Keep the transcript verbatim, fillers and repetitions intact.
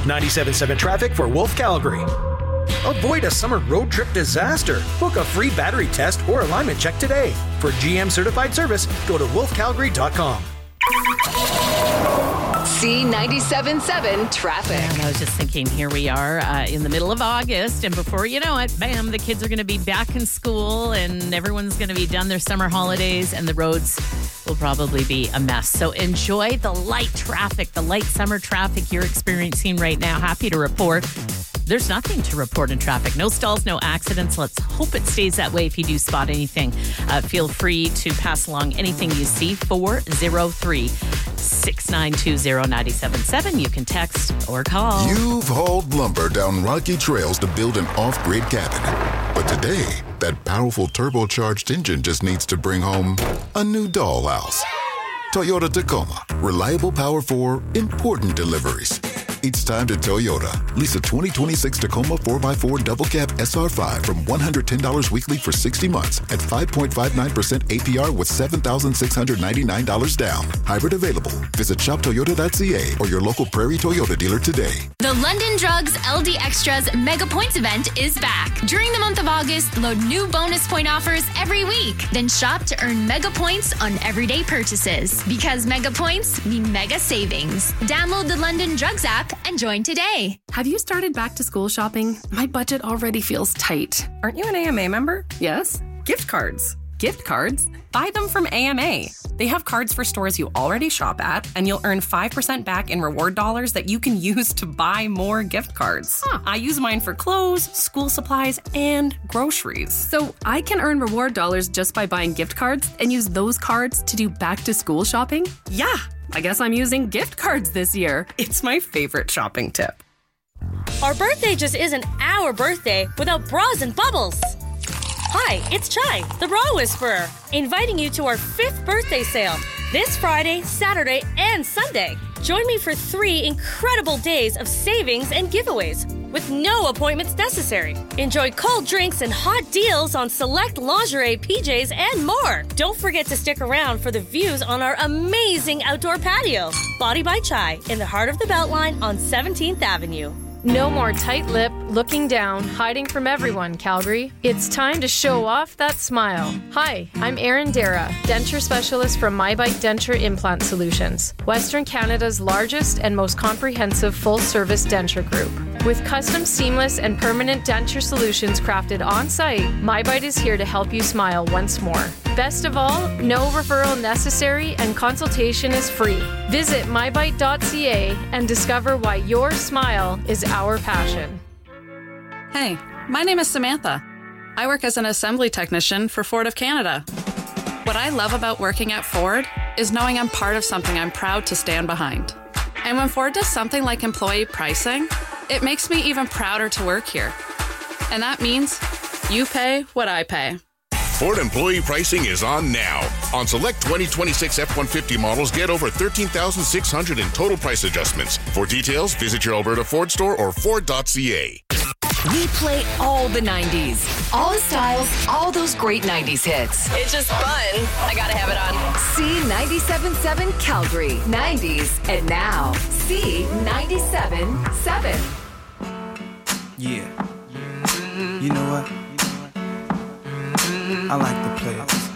ninety-seven point seven traffic for Wolf Calgary. Avoid a summer road trip disaster. Book a free battery test or alignment check today. For G M certified service, go to wolf calgary dot com. C ninety-seven point seven traffic. And I was just thinking, here we are uh, in the middle of August, and before you know it, bam, the kids are going to be back in school, and everyone's going to be done their summer holidays, and the roads will probably be a mess. So enjoy the light traffic, the light summer traffic you're experiencing right now. Happy to report there's nothing to report in traffic. No stalls, no accidents. Let's hope it stays that way. If you do spot anything, uh, feel free to pass along anything you see. four oh three, six nine two, oh nine seven seven. You can text or call. You've hauled lumber down rocky trails to build an off-grid cabin. But today, that powerful turbocharged engine just needs to bring home a new dollhouse. Toyota Tacoma. Reliable power for important deliveries. It's time to Toyota. Lease a twenty twenty-six Tacoma four by four double cab S R five from one hundred ten dollars weekly for sixty months at five point five nine percent A P R with seven thousand six hundred ninety-nine dollars down. Hybrid available. Visit shop toyota dot c a or your local Prairie Toyota dealer today. The London Drugs L D Extras Mega Points event is back. During the month of August, load new bonus point offers every week. Then shop to earn mega points on everyday purchases. Because mega points mean mega savings. Download the London Drugs app and join today. Have you started back to school shopping? My budget already feels tight. Aren't you an A M A member? Yes. Gift cards. Gift cards? Buy them from A M A. They have cards for stores you already shop at, and you'll earn five percent back in reward dollars that you can use to buy more gift cards. Huh. I use mine for clothes, school supplies, and groceries. So I can earn reward dollars just by buying gift cards and use those cards to do back-to-school shopping? Yeah. I guess I'm using gift cards this year. It's my favorite shopping tip. Our birthday just isn't our birthday without bras and bubbles. Hi, it's Chai, the Bra Whisperer, inviting you to our fifth birthday sale this Friday, Saturday, and Sunday. Join me for three incredible days of savings and giveaways with no appointments necessary. Enjoy cold drinks and hot deals on select lingerie, P Js, and more. Don't forget to stick around for the views on our amazing outdoor patio. Body by Chai in the heart of the Beltline on seventeenth Avenue. No more tight lip, looking down, hiding from everyone, Calgary. It's time to show off that smile. Hi, I'm Erin Dara, denture specialist from MyBite Denture Implant Solutions, Western Canada's largest and most comprehensive full-service denture group. With custom seamless and permanent denture solutions crafted on-site, MyBite is here to help you smile once more. Best of all, no referral necessary and consultation is free. Visit my bite dot c a and discover why your smile is our passion. Hey, my name is Samantha. I work as an assembly technician for Ford of Canada. What I love about working at Ford is knowing I'm part of something I'm proud to stand behind. And when Ford does something like employee pricing, it makes me even prouder to work here. And that means you pay what I pay. Ford employee pricing is on now. On select twenty twenty-six F one fifty models, get over thirteen thousand six hundred dollars in total price adjustments. For details, visit your Alberta Ford store or ford dot c a. We play all the nineties, all the styles, all those great nineties hits. It's just fun. I gotta have it on. C ninety-seven point seven Calgary, nineties, and now C ninety-seven point seven. Yeah. You know what? I like the players.